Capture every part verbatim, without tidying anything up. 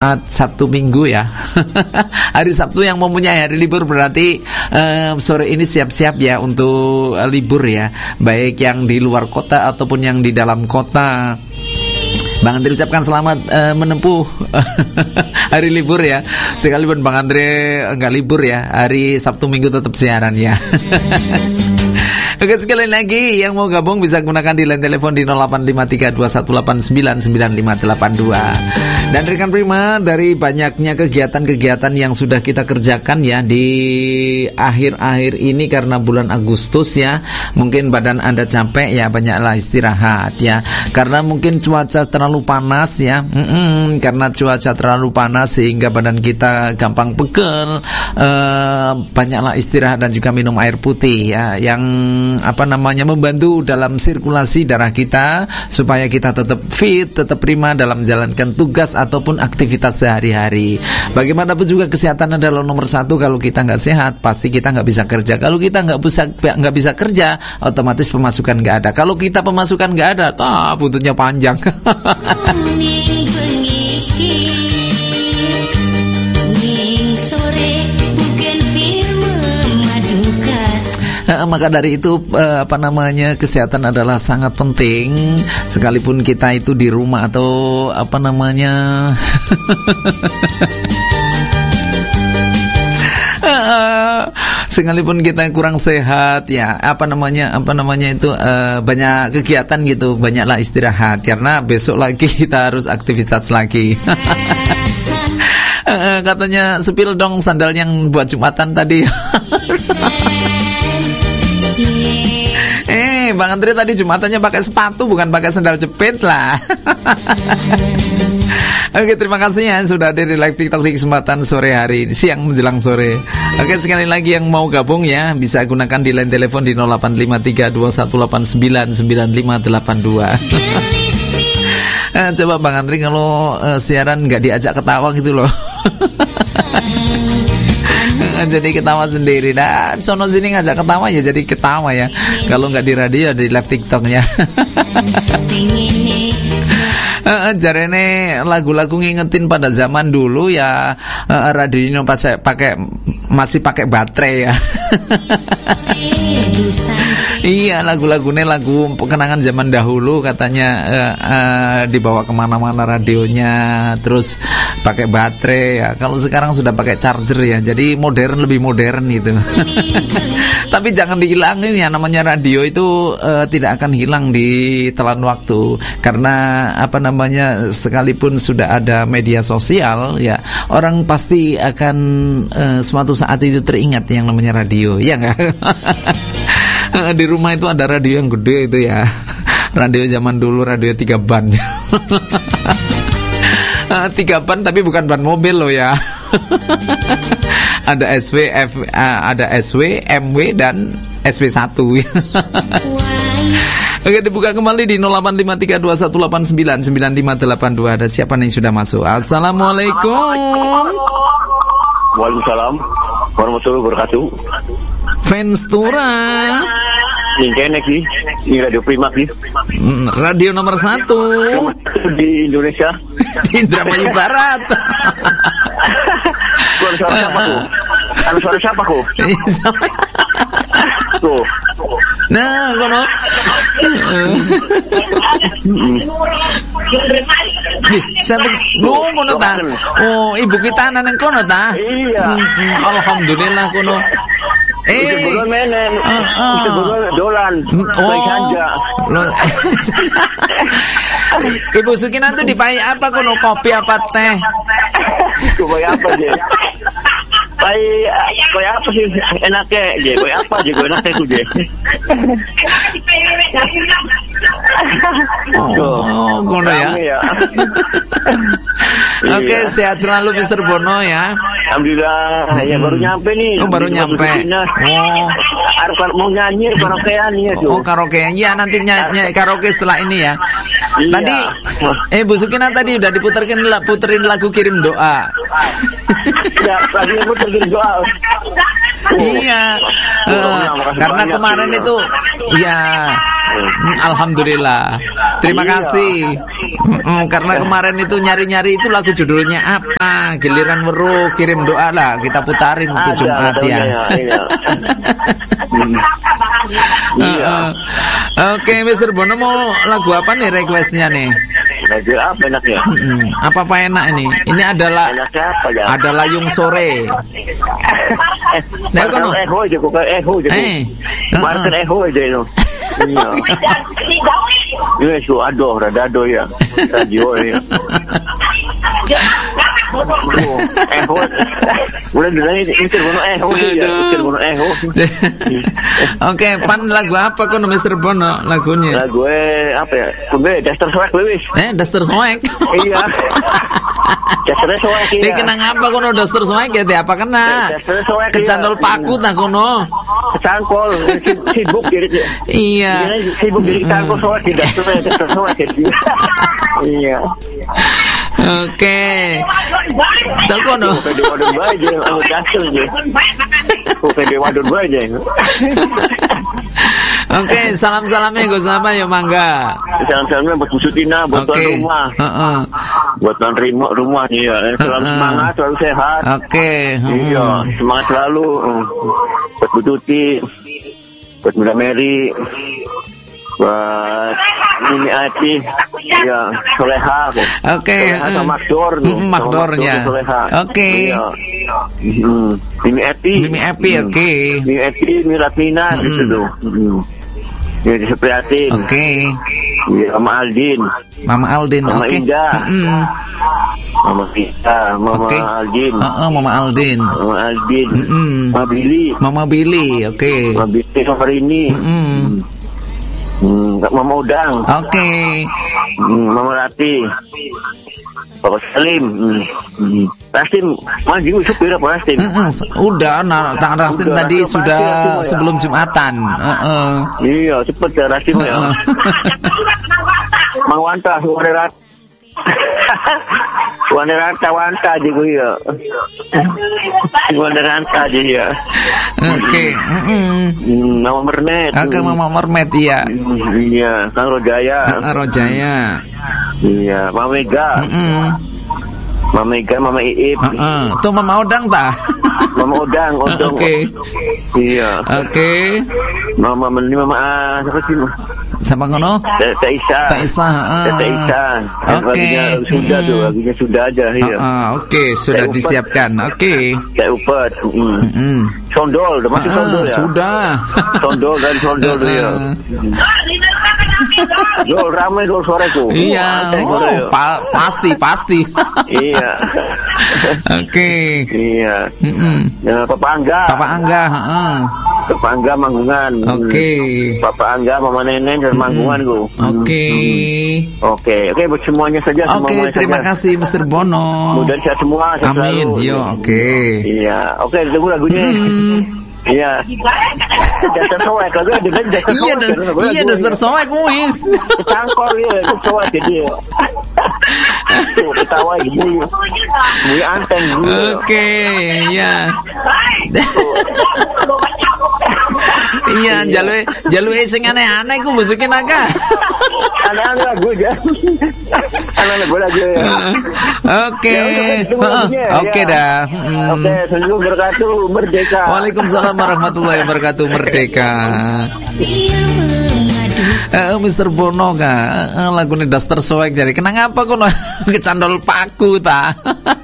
Sabtu Minggu ya. Hari Sabtu yang mempunyai hari libur berarti uh, sore ini siap-siap ya untuk uh, libur ya, baik yang di luar kota ataupun yang di dalam kota. Bang Andre ucapkan selamat uh, menempuh hari libur ya. Sekalipun Bang Andre enggak libur ya, hari Sabtu Minggu tetap siaran ya. Oke, sekali lagi yang mau gabung bisa gunakan di line telepon di nol delapan lima tiga dua satu delapan sembilan sembilan lima delapan dua. Dan rekan Prima, dari banyaknya kegiatan-kegiatan yang sudah kita kerjakan ya di akhir-akhir ini karena bulan Agustus ya, mungkin badan Anda capek ya, banyaklah istirahat ya. Karena mungkin cuaca terlalu panas ya, Mm-mm, karena cuaca terlalu panas sehingga badan kita gampang pegel. uh, Banyaklah istirahat dan juga minum air putih ya, yang apa namanya membantu dalam sirkulasi darah kita supaya kita tetap fit, tetap prima dalam menjalankan tugas ataupun aktivitas sehari-hari. Bagaimanapun juga kesehatan adalah nomor satu. Kalau kita nggak sehat, pasti kita nggak bisa kerja. Kalau kita nggak bisa nggak bisa kerja, otomatis pemasukan nggak ada. Kalau kita pemasukan nggak ada, ah buntutnya panjang. Maka dari itu apa namanya kesehatan adalah sangat penting, sekalipun kita itu di rumah atau apa namanya sekalipun kita kurang sehat ya, apa namanya apa namanya itu uh, banyak kegiatan gitu, banyaklah istirahat karena besok lagi kita harus aktivitas lagi. uh, katanya sepil dong sandal yang buat Jumatan tadi. Eh, Bang Andre tadi Jumatannya pakai sepatu, bukan pakai sandal jepit lah. Oke, terima kasih ya sudah hadir di live TikTok di kesempatan sore hari, siang menjelang sore. Oke, sekali lagi yang mau gabung ya, bisa gunakan di line telepon di nol delapan lima tiga dua satu delapan sembilan sembilan lima delapan dua. eh, Coba Bang Andre kalau uh, siaran nggak diajak ketawa gitu loh. Jadi ketawa sendiri, dan sono sini ngajak ketawa ya jadi ketawa ya. Kalau nggak di radio di live TikToknya. Uh, jarene lagu-lagu ngingetin pada zaman dulu ya, uh, radionya pas pakai masih pakai baterai ya. Iya, lagu-lagunya lagu kenangan zaman dahulu katanya, uh, uh, dibawa kemana-mana radionya, terus pakai baterai ya. Kalau sekarang sudah pakai charger ya, jadi modern, lebih modern gitu. Tapi jangan dihilangin ya, namanya radio itu uh, tidak akan hilang di telan waktu, karena apa namanya sekalipun sudah ada media sosial ya, orang pasti akan uh, suatu saat itu teringat yang namanya radio, ya nggak? Di rumah itu ada radio yang gede itu ya, radio zaman dulu, radio tiga ban. Tiga ban tapi bukan ban mobil loh ya. Ada S W, F, uh, ada S W, M W dan S W satu. Oke, dibuka kembali di nol delapan lima tiga dua satu delapan sembilan sembilan lima delapan dua. Ada siapa nih sudah masuk? Assalamualaikum. Waalaikumsalam warahmatullahi wabarakatuh. Venstura. Ini kene ki, ini Radio Prima ki. Radio nomor satu di Indonesia. Di Indramayu Barat. Suara siapa kok? Anu suara siapa kok? Tuh. Nah, kono. Nih, sampe ngono ta. Oh, ibu kita nang kono ta? Iya. Alhamdulillah kono. Eh, bulan menen, itu bulan dolan, baik aja. Ibu Sukina tuh dipakai apa kono, kopi apa teh? Kopi apa je? Pai, kopi apa sih enaknya? Je, kopi apa je? Kopi enaknya tuh je. Oh, kono ya. Oke, okay, sehat selalu Mister Bono ya. Alhamdulillah, hmm. ya baru nyampe nih. Oh, baru nyampe. Oh, harus mau nyanyi karaokean ya tuh. Oh, karaokean ya, nanti nyanyi karaoke setelah ini ya. Iya. Tadi eh Bu Sukina tadi udah diputerkin puterin lagu Kirim Doa. Ya, tadi puterin doa. Iya, uh, karena kemarin itu ya Hmm, Alhamdulillah. Terima Iya. kasih. Mm-mm, karena kemarin itu nyari-nyari itu lagu judulnya apa? Giliran weruh kirim doa lah, kita putarin ke Ada, Jumat ada, ya. iya, iya. Hmm. Iya. Uh, uh. Oke, mister Bono mau lagu apa nih requestnya nih? Lagu apa enaknya? Mm-mm, apa apa enak ini? Ini adalah Enaknya apa ya? ada layung sore. Eh, Nah, Martin kono. Eho aja, kok Eho aja. Eh, Martin uh-uh. Eho aja itu. Iya. Iya, su aduh, rada aduh ya. Radio ya. Oh, Eho. Udah dulu ini mister Bono Eho ya. mister Bono Eho. Oke, pan lagu apa kono mister Bono lagunya? Lagu eh apa ya? Gue Dexter Swag wis. Eh, Duster Swag. Iya. Dexter Swag Ini ya. kena ngapa kono Duster Swag ya? Apa kena? Dexter Swag. Kecandol paku tak kono. Kecangkol, sibuk jadi. Iya. Dia sibuk jadi kecangkol soal tidak suka Dexter Swag jadi. Iya. Oke. Tak kono. Pede wadon baja, aku kasih aja. Pede wadon baja. Oke, salam-salamnya gue sama ya mangga. Salam-salamnya buat Bu Sutina, buat Oke. tuan rumah. Heeh. Buat tuan rumah, rumah iya. Selalu Uh-uh. semangat, selalu sehat. Oke. Iya, Hmm. semangat selalu. Buat Bu Tuti, buat Bunda Mary, buat Mimi Ati, ya Soleha. Oke. Soleha sama Makdor. tuh. Mm, Sama Makdornya. Makdor, Soleha. Oke. Iya. Hmm. Mimi Ati. Mimi Epi, Hmm. oke. Mimi Ati, Mimi Ratmina, Mm-mm. gitu tuh. Hmm. Ya, di Supriyatin. Oke. Ya, sama Aldin. Mama Aldin, Mama oke. Indah. Mm-mm. Mama Vita, Mama Oke. Aldin. Heeh, Mama Aldin. Mama Aldin. Mm-mm. Mama Billy. Mama Billy, oke. Mama Billy sama ini. Mm-mm. Hmm, Mama Udang. Oke. Hmm, Mama Rati. Bapak Salim. Hmm. Hmm. Rasim, manjing supir apa Rasim? Heeh, udah nah, tangan Rastin Udah, tadi Rasim sudah pasti, Rasim, ya. sebelum Jumatan. Heeh. Iya, cepet ya Rasim ya. Heeh. Mang Wanta, suara rat. Wanda Ranta Wanta aja gue ya. Wanda Ranta aja ya. Oke. Heeh. Hmm, Mama Mernet. Oke, Mama Mermet iya. Hmm, Iya, Kang Rojaya. Heeh, Rojaya. Iya, Mama Mega. Heeh. Mama Mega, Mama Iip. Heeh. Tuh Mama Odang ta? Mama Udang, Odong. Oke. Iya. Oke. Mama Meni, Mama ah, siapa sih? Sama ngono? Teh Teh Isa. Tak Isa, heeh. Teh Teh Isa. Oke. Lagunya sudah Mm-mm. tuh, lagunya sudah aja iya. Heeh, oke, sudah Teh Upet. disiapkan. Oke. Teh Upet. Mm. Heeh. Sondol, udah masih Heeh, sondol ya? sudah. Sondol dan sondol tuh ya. Heeh. Dol ramai dol sore tuh. Iya, Anteng sore, oh, ya. pa- pasti pasti. Iya. Oke. Iya. Heeh. Ya, Papa Angga. Papa Angga, heeh. Papa Angga Manggungan. Oke. Papa Angga, Mama Neneng dan Manggungan gua. Oke. Oke, oke buat semuanya saja. Oke, semuanya terima saja. kasih mister Bono. Mudah sehat semua. sehat Amin. selalu. Yo, oke. Iya, oke tunggu lagunya. Hmm. Iya. Dasar soek lagu ada kan dasar Iya, soek. da- iya dasar soek kuis. Cangkol ya, itu soek jadi. Tuh ketawa ibu. Bu anteng bu. Oke, ya. Iya, jalur jalur sing aneh-aneh ku masukin aga. Aneh-aneh lagu aja. Aneh-aneh lagu aja. Oke. Ya, udah, tunggu Heeh, lagunya, Oke ya. dah. Mm. Oke, selalu berkatuh merdeka. Waalaikumsalam warahmatullahi wabarakatuh. Merdeka. Eh, mister Bono ka, eh, lagu ini Duster Swag jadi kenang apa kono kecandol paku ta.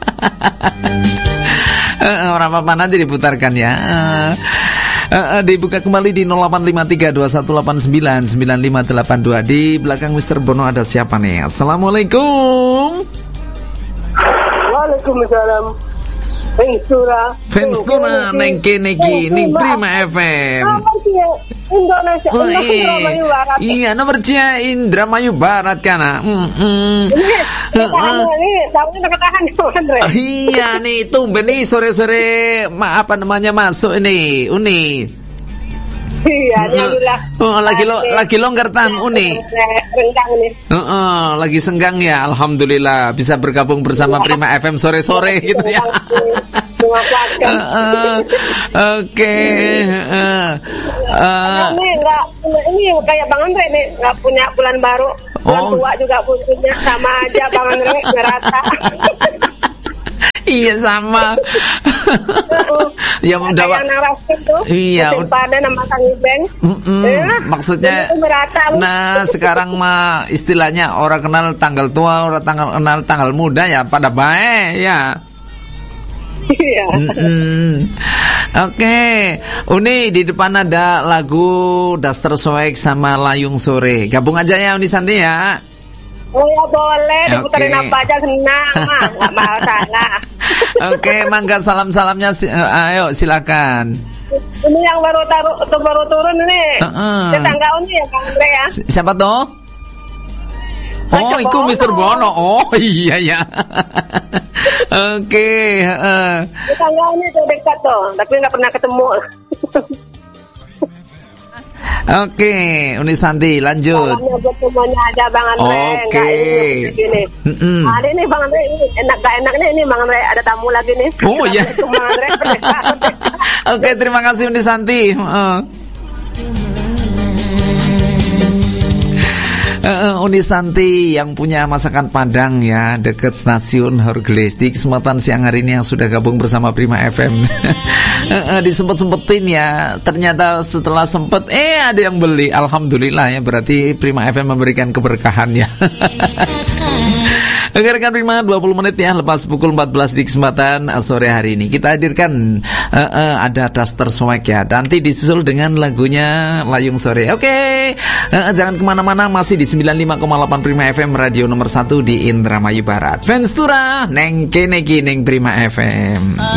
Eh, orang apa nanti diputarkan ya. Eh, eh, eh, dibuka kembali di nol delapan lima tiga dua satu delapan sembilan sembilan lima delapan dua. Di belakang mister Bono ada siapa nih? Assalamualaikum. Waalaikumsalam. Fensura. Fenstura neng kene ki ning Prima F M. Indonesia. Oh, Indonesia Barat. iya, nomor cia Indramayu Barat kana. Mm -mm. Ini, Heeh. ini, tahunnya ketahan itu, Andre. Oh, iya nih, tumben nih sore-sore ma apa namanya masuk ini, Uni. Iya, dia bilang. Oh, lagi lo lagi longgar tam Uni. Renggang nih. Heeh, lagi senggang ya. Alhamdulillah bisa bergabung bersama Prima F M sore-sore gitu ya. Terima kasih. Heeh. Oke, heeh. Uh, ini nggak ini kayak Bang Andre nih nggak punya bulan baru, bulan Oh. tua juga punya sama aja Bang Andre ngerasa. iya sama. Ya udah Kayak narasi tuh. Iya, Musim pada nama Kang Ibeng. Mm-mm, Eh, maksudnya, itu merata. nah sekarang mah istilahnya orang kenal tanggal tua, orang tanggal kenal tanggal muda ya pada baik ya. Iya. Mm-mm. Oke, Uni di depan ada lagu Duster Swag sama Layung Sore. Gabung aja ya Uni Santi ya. Oh ya boleh, diputerin Oke. apa aja senang mah, nggak masalah. Oke, mangga salam-salamnya si- eh, ayo silakan. Ini yang baru taruh, tuh baru turun ini. Heeh. Tetangga Uni ya Bang Andre ya. Si- Siapa tuh? Oh, Mister itu Bono. mister Bono. Oh, iya ya. Oke, heeh. Tetangga Uni tuh dekat tuh, tapi nggak pernah ketemu. Oke, Uni Santi lanjut. Salamnya buat semuanya aja Bang Andre. Oke. Nggak ini begini. Mm-mm. Ada ini Bang Andre, ini enak gak enaknya ini Bang Andre ada tamu lagi nih. Oh, iya. Assalamualaikum, Bang Andre. Merdeka, merdeka. Oke, terima kasih Uni Santi. Heeh. Uh, Uni Santi yang punya masakan Padang ya deket stasiun Horgles di kesempatan siang hari ini yang sudah gabung bersama Prima F M. uh, uh, disempet-sempetin ya, ternyata setelah sempet eh ada yang beli, alhamdulillah ya, berarti Prima F M memberikan keberkahan ya. Rekan Prima dua puluh menit ya lepas pukul empat belas di kesempatan uh, sore hari ini kita hadirkan uh, uh, ada Duster Swag ya, nanti disusul dengan lagunya Layung Sore. Oke, okay. uh, jangan kemana-mana, masih di sembilan puluh lima koma delapan Prima F M, radio nomor satu di Indramayu Barat. Ventura neng kene ki neng Prima F M.